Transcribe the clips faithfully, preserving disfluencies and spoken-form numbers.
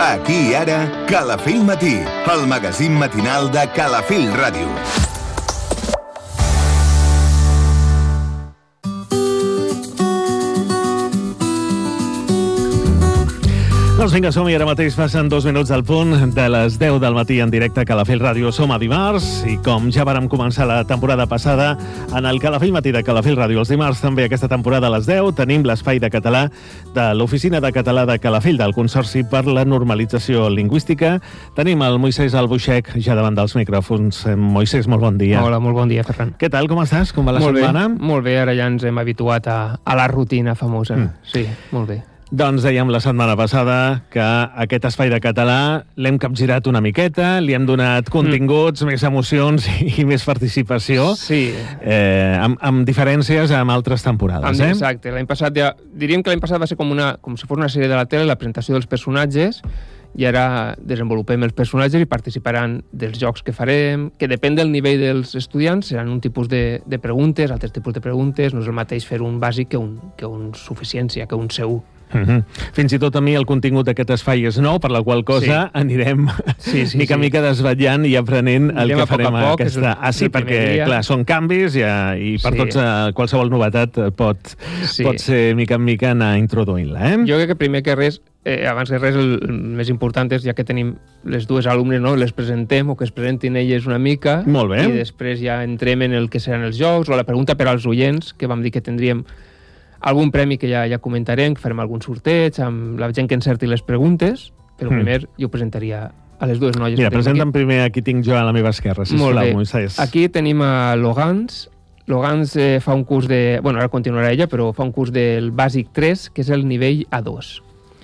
Aquí i ara, Calafell Matí, el magazín matinal de Calafell Ràdio. Doncs vinga, som-hi. Ara mateix passen dos minuts al punt de les deu del matí en directe a Calafell Ràdio. Som a dimarts i com ja vàrem començar la temporada passada en el Calafell Matí de Calafell Ràdio, els dimarts també aquesta temporada a les deu tenim l'espai de català de l'Oficina de Català de Calafell, del Consorci per la Normalització Lingüística. Tenim el Moisès Albuixec ja davant dels micròfons. Moisès, molt bon dia. Hola, molt bon dia, Ferran. Què tal, com estàs? Com va la molt setmana? Bé, molt bé, ara ja ens hem habituat a, a la rutina famosa. Mm. Sí, molt bé. Doncs dèiem la setmana passada que aquest espai de català l'hem capgirat una miqueta, li hem donat continguts, mm. més emocions i, i més participació, sí. eh, amb, amb diferències amb altres temporades. Amb, eh? Exacte, l'any passat ja, diríem que l'any passat va ser com, una, com si fos una sèrie de la tele, la presentació dels personatges, i ara desenvolupem els personatges i participaran dels jocs que farem, que depèn del nivell dels estudiants, seran un tipus de, de preguntes, altres tipus de preguntes, no és el mateix fer un bàsic que un, que un suficiència, que un C u. Uh-huh. Fins i tot a mi el contingut d'aquest espai és nou, per la qual cosa sí. anirem sí, sí, mica a sí. mica desvetllant i aprenent el Anem que farem a poc a poc, aquesta... el, ah, sí, perquè, dia. clar, són canvis i, i per sí. tots uh, qualsevol novetat pot, sí. pot ser mica en mica anar introduint-la, eh? Jo crec que primer que res, eh, abans que res, el, el més important és, ja que tenim les dues alumnes, no? Les presentem o que es presentin elles una mica. Molt bé. I després ja entrem en el que seran els jocs o la pregunta per als oients, que vam dir que tindríem algun premi que ja ja comentarem, que farem algun sorteig amb la gent que encerti les preguntes, però mm. primer jo presentaria a les dues noies. Mira, presenta'm primer, aquí tinc jo a la meva esquerra, sisplau, Moisès. Aquí tenim a Logans. Logans eh, fa un curs de... Bueno, ara continuarà ella, però fa un curs del bàsic tres, que és el nivell A dos.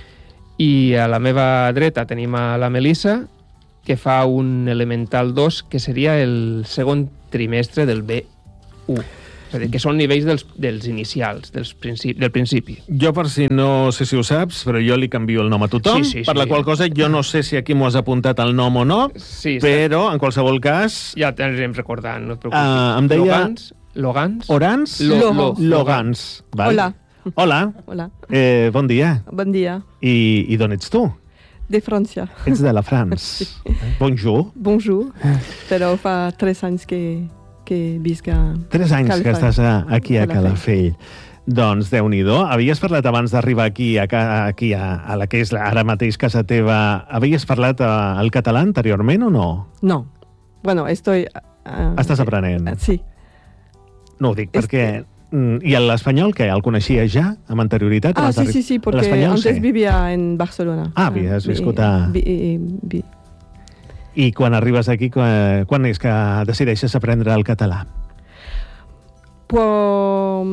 I a la meva dreta tenim a la Melissa, que fa un elemental dos, que seria el segon trimestre del B u. És a dir, que són nivells dels, dels inicials, dels principi, del principi. Jo, per si no sé si ho saps, però jo li canvio el nom a tothom, sí, sí, per sí. la qual cosa jo no sé si aquí m'ho has apuntat el nom o no, sí, però, en qualsevol cas... Ja t'anirem recordant, no et preocupis. Uh, em deia... Logans. Logans. Orans? Lo, lo, Logans. Val. Hola. Hola. Hola. Eh, bon dia. Bon dia. I, i d'on ets tu? De França. Ets de la France. Sí. Bonjour. Bonjour. Però fa tres anys que... que visc a Tres anys Calafell. que estàs a, aquí a Calafell. Doncs, Déu-n'hi-do. Havies parlat abans d'arribar aquí, a, aquí a, a la que és la, ara mateix casa teva, havies parlat a, el català anteriorment o no? No. Bueno, estoy... Uh, Estàs aprenent? Uh, sí. No ho dic perquè... I l'espanyol, què? El coneixia ja amb anterioritat? Ah, sí, sí, sí, porque antes sí. vivia en Barcelona. Ah, havies viscut a... Vi, vi, vi. I quan arribes aquí, quan, quan és que decideixes aprendre el català? Pues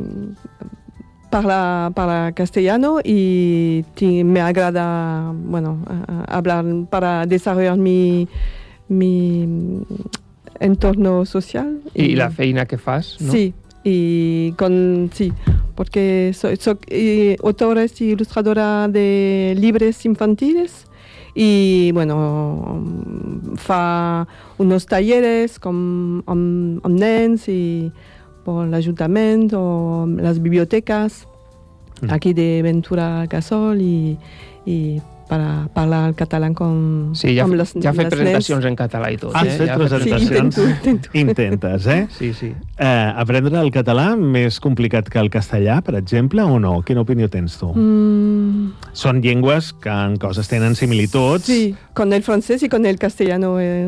parla, parla castellano y me agrada, bueno, hablar para desarrollar mi, mi entorno social. I, I la feina que fas, no? Sí, y con, sí, porque soy, soy autora y ilustradora de libros infantiles. Y bueno, fa unos talleres con amb, amb nens y por el ayuntamiento o las bibliotecas mm. aquí de Ventura Casol y, y para parlar el català con, sí, ja, amb les, ja ha fet presentacions nens. En català i tot. Has eh? fet ja presentacions? Sí, intento, intento. Intentes, eh? Sí, sí. Eh, aprendre el català més complicat que el castellà, per exemple, o no? Quina opinió tens tu? Mm. Són llengües que en coses tenen similituds. Sí, con el francés y con el castellano, eh,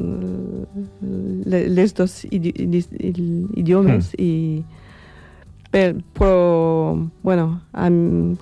les dos idi idiomas. Mm. Y, pero, bueno, um,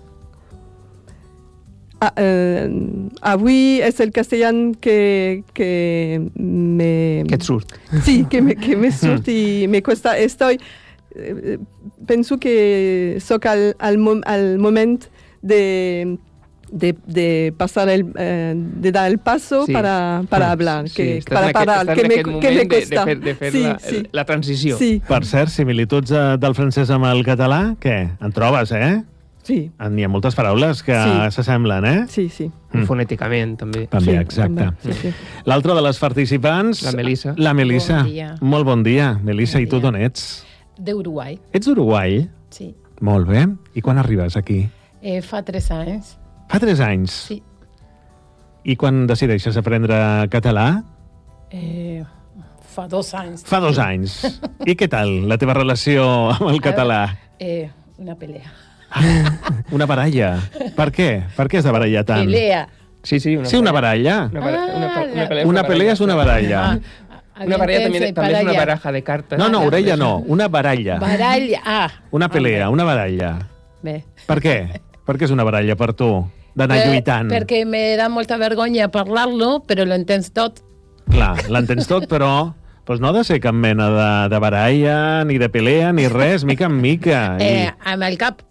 Ah, eh, avui és el castellà que, que me... Que et surt. Sí, que me, que me surt i me cuesta. Estoy, eh, penso que soc al, al, mom, al moment de, de, de pasar el, eh, de dar el paso sí. para, para hablar, sí, que, para parar, que, me, que me cuesta. De, de fer, de fer sí, la, sí. la transició. Sí. Per cert, similituds eh, del francès amb el català, què? En trobes, eh? Sí. N'hi ha moltes paraules que sí. s'assemblen, eh? Sí, sí. Mm. Fonèticament, també. També, sí, exacte. Sí, sí. L'altra de les participants... La Melissa. La Melissa. Bon dia. Molt bon dia. Melissa, bon i tu dia. d'on ets? D'Uruguai. Ets d'Uruguai? Sí. Molt bé. I quan arribes aquí? Eh, fa tres anys. Fa tres anys? Sí. I quan decideixes aprendre català? Eh, fa dos anys. Fa dos anys. I què tal la teva relació amb el català? Eh, una pelea. Una baralla. Per què? Per què has de barallar tant? Pelea. Sí, sí, una Sí, una baralla. Una, bara- una, Ah, una, pelea, Una pelea és una baralla. Ah, Una baralla també, Aviéntense, també és una baralla. baraja de cartes. No, no, orella no. Una baralla. Baralla. Ah. Una pelea, una baralla. Bé. Per què? Per què és una baralla per tu? D'anar Eh, lluitant. Perquè me da molta vergonya parlar-lo, però lo entens tot. Clar, l'entens tot, però doncs no ha de ser cap mena de, de baralla, ni de pelea, ni res, mica en mica. I... Eh, amb el cap.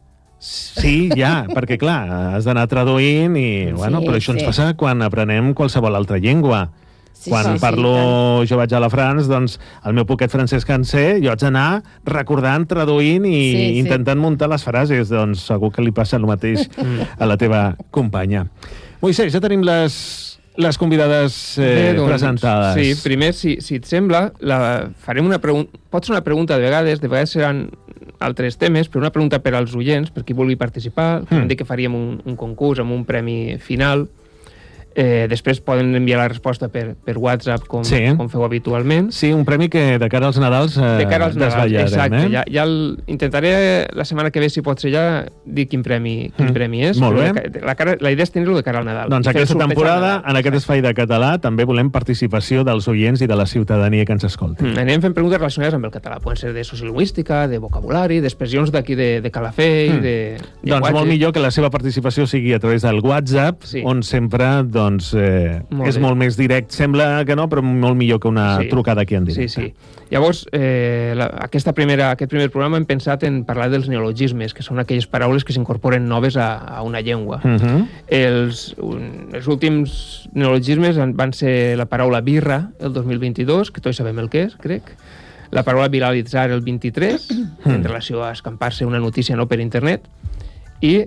Sí, ja, perquè clar, has d'anar traduint i, bueno, Sí, però això ens sí. passa quan aprenem qualsevol altra llengua. Sí, quan sí, sí, parlo, tant. jo vaig a la France, doncs el meu poquet francès que en sé, jo haig d'anar recordant, traduint i Sí, sí. intentant muntar les frases. Doncs segur que li passa el mateix a la teva companya. Moisès, ja tenim les, les convidades eh, Bé, doncs, presentades. Sí, primer, si, si et sembla, la, farem una pregunta. Pot ser una pregunta de vegades, de vegades seran altres temes, però una pregunta per als oients, per qui vulgui participar. Mm. Hem dit que faríem un, un concurs amb un premi final. Eh, després poden enviar la resposta per, per WhatsApp, com, Sí. com feu habitualment. Sí, un premi que de cara als Nadals eh, De cara als Nadals, desvetllarem, exacte. eh? Ja, ja el, intentaré la setmana que ve, si pot ser ja, dir quin premi, quin Mm. premi és. Molt però bé. de ca- La, cara, la idea és tenir-lo de cara al Nadal. Doncs I fer aquesta sorteig al temporada, Nadal. en aquest espai de català, també volem participació dels oients i de la ciutadania que ens escolti. Mm, Anem fent preguntes relacionades amb el català. Poden ser de sociolingüística, de vocabulari, d'expressions d'aquí de, de Calafell, Mm. de Doncs llenguatge. molt millor que la seva participació sigui a través del WhatsApp, Sí. on sempre doncs, eh, Molt és bé. molt més direct. Sembla que no, però molt millor que una Sí. trucada aquí en directe. Sí, sí. Llavors, eh, la, aquesta primera, aquest primer programa hem pensat en parlar dels neologismes, que són aquelles paraules que s'incorporen noves a, a una llengua. Uh -huh. Els, un, els últims neologismes en- van ser la paraula birra el dos mil vint-i-dos, que tots sabem el que és, crec. La paraula viralitzar el vint-i-tres, en relació a escampar-se una notícia no per internet. I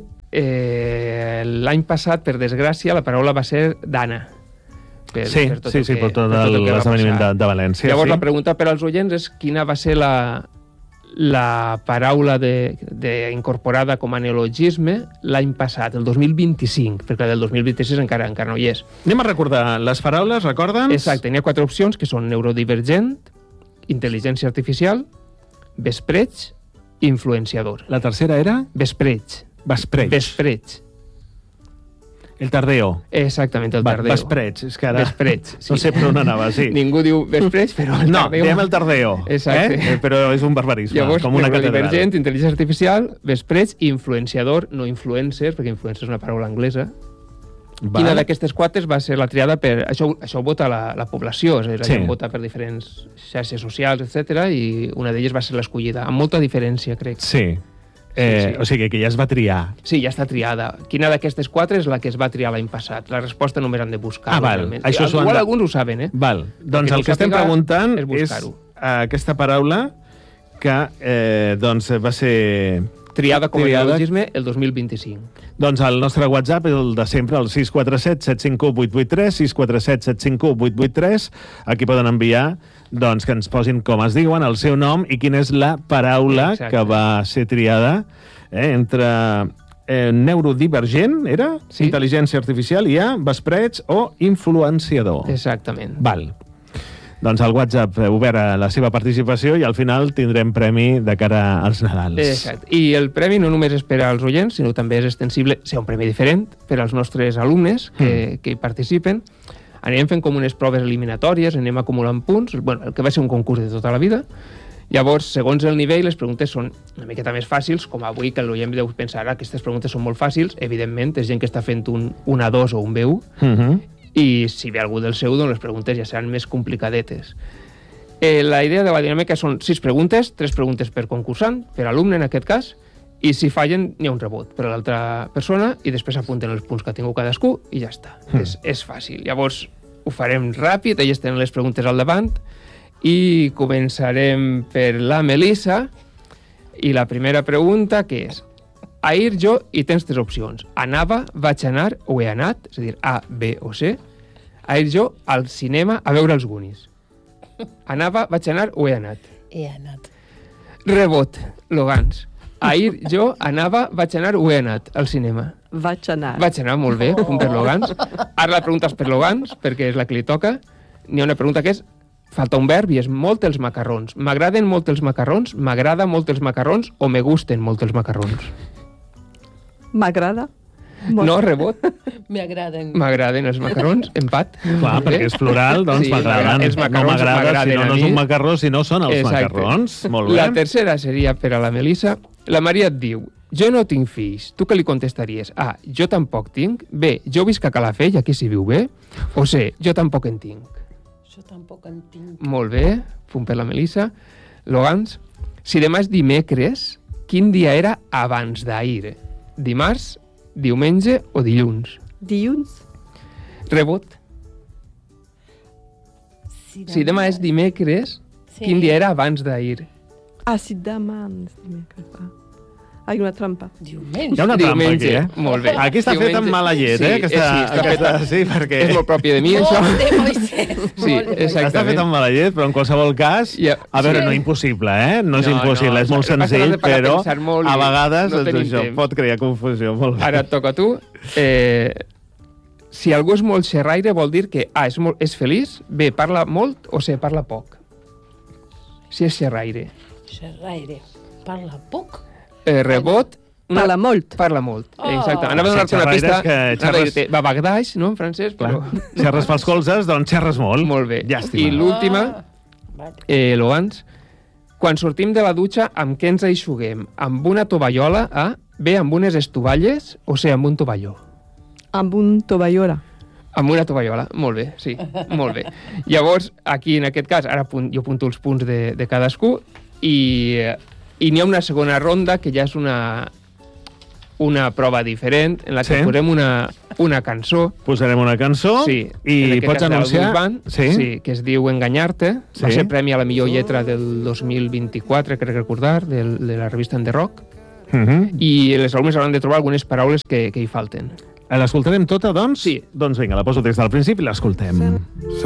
eh, l'any passat, per desgràcia, la paraula va ser dana. Per, Sí, per tot sí, el sí, que- per tot per tot el que va l'esdeveniment de, passar. de València. Llavors, sí. la pregunta per als oients és quina va ser la, la paraula de, de incorporada com a neologisme l'any passat, el dos mil vint-i-cinc, perquè la del dos mil vint-i-sis encara encara no hi és. Anem a recordar les paraules, recorda'ns? Exacte, n'hi ha quatre opcions, que són neurodivergent, intel·ligència artificial, vespreig, influenciador. La tercera era Vespreig. vespreig. Vespreig. El tardeo. Exactament, el Va, tardeo. vespreig. És que ara Vespreig, no sí. sé per on anava, sí. Ningú diu vespreig, però el No, tardeo... diem el tardeo. Exacte. Eh? Però és un barbarisme, Llavors, com una catedral. neurodivergent, intel·ligència artificial, vespreig, influenciador, no influencer, perquè influencer és una paraula anglesa. Va. Quina d'aquestes quatre va ser la triada per... Això, això ho vota la, la població, és a dir, la Sí. gent vota per diferents xarxes socials, etcètera, i una d'elles va ser l'escollida, amb molta diferència, crec. Sí. Eh, Sí, sí. O sigui, que ja es va triar. Sí, ja està triada. Quina d'aquestes quatre és la que es va triar l'any passat? La resposta només han de buscar. Ah, val. realment. Això s'ho han Igual de- alguns ho saben, eh? Val. Doncs no el que estem sàpiga preguntant és és, buscar-ho. eh, aquesta paraula que eh, doncs va ser... Triada com a Triada. neologisme el dos mil vint-i-cinc. Doncs el nostre WhatsApp és el de sempre, el sis quatre set, set cinc u, vuit vuit tres, sis quatre set, set cinc u, vuit vuit tres. Aquí poden enviar doncs, que ens posin com es diuen, el seu nom i quina és la paraula Exacte. que va ser triada eh, entre eh, neurodivergent, era? Sí. Intel·ligència artificial i a vespreig o influenciador. Exactament. Val. Doncs el WhatsApp eh, obert a la seva participació i al final tindrem premi de cara als Nadals. Exacte. I el premi no només és per als oients, sinó també és extensible, ser un premi diferent, per als nostres alumnes que, que hi participen. Anirem fent com unes proves eliminatòries, anem acumulant punts, bueno, el que va ser un concurs de tota la vida. Llavors, segons el nivell, les preguntes són una miqueta més fàcils, com avui, que l'oient deu pensar ara, aquestes preguntes són molt fàcils. Evidentment, és gent que està fent un, un A dos o un B u, Uh -huh. i si ve algú del seu, doncs les preguntes ja seran més complicadetes. Eh, la idea de la dinàmica són sis preguntes, tres preguntes per concursant, per alumne en aquest cas, i si fallen n'hi ha un rebot per a l'altra persona i després apunten els punts que ha tingut cadascú i ja està. Mm. És, és fàcil. Llavors ho farem ràpid, elles tenen les preguntes al davant i començarem per la Melissa i la primera pregunta que és: ahir jo, i tens tres opcions. Anava, vaig anar o he anat, és a dir, A, B o C. Ahir jo al cinema a veure els Goonies. Anava, vaig anar o he anat. He anat. Rebot, Logans. ahir jo anava, vaig anar, ho he anat, al cinema. Vaig anar. Vaig anar molt bé, punt per Logans. Ara la pregunta és per Logans, perquè és la que li toca. N'hi ha una pregunta que és, falta un verb i és molt els macarrons. M'agraden molt els macarrons, m'agrada molt els macarrons o me gusten molt els macarrons? M'agrada. Molt. No, rebot. M'agraden. M'agraden els macarrons, empat. Clar, perquè és plural, doncs Sí, m'agraden. els No macarrons m'agrada, si m'agraden no, a no és mi. un macarró, si no són els Exacte. macarrons. Molt bé. La tercera seria per a la Melissa. La Maria et diu, jo no tinc fills. Tu què li contestaries? A, jo tampoc tinc. B, jo visc a Calafell, aquí s'hi viu bé. O C, jo tampoc en tinc. Jo tampoc en tinc. Molt bé, punt per la Melissa. Logans, si demà és dimecres, quin dia era abans d'ahir? Dimarts, diumenge o dilluns? Dilluns. Rebot. Si Si demà és dimecres, Sí. quin dia era abans d'ahir? Ah, si demà és dimecres. Ah. Hi ha una trampa. Diumenge. Hi ha una trampa aquí. Diumenge, eh? Molt bé. Aquí està fet amb mala llet, Sí, eh? eh, Aquesta, sí, està aquesta, fet- sí, perquè... És molt propi de mi, això. Molt de Moisès. Sí, molt de Moisès. exacte. Està fet amb mala llet, però en qualsevol cas... Ja, A veure, sí. no impossible, eh? No és No, impossible, no, és molt el que passa senzill, és que però pensar molt a i vegades no doncs, tenim això temps. pot crear confusió. Molt bé. Ara et toca a tu. Eh, si algú és molt xerraire, vol dir que A, és, molt, és feliç, B, parla molt o C, parla poc. Si és xerraire. Xerraire. Parla poc. Eh, rebot... Una... Parla molt. Parla molt, Oh. exacte. Anava a Sí, donar-te una xerraire pista. és que Anava a xerres- dir-te, babagdaix, no, en francès? Clar. Però... Xerres pels colzes, doncs xerres molt. Molt bé. Llàstima. I l'última, Ah, vale. eh, Logans, quan sortim de la dutxa, amb què ens eixuguem? Amb una tovallola, A, B, amb unes estovalles o C, amb un tovalló? Amb un tovallola. Amb una tovallola, molt bé, sí, molt bé. Llavors, aquí en aquest cas, ara punt, jo apunto els punts de, de cadascú i, i n'hi ha una segona ronda que ja és una, una prova diferent en la que Sí. posem una, una cançó. Posarem una cançó Sí, en i aquest pots cas del anunciar... Blues Band, Sí. sí, que es diu Enganyar-te. Sí. Va ser premi a la millor lletra del dos mil vint-i-quatre, crec recordar, del, de la revista En The Rock. Uh -huh. I les alumnes hauran de trobar algunes paraules que, que hi falten. L'escoltarem tota, doncs? Sí. Doncs vinga, la poso des del principi i l'escoltem.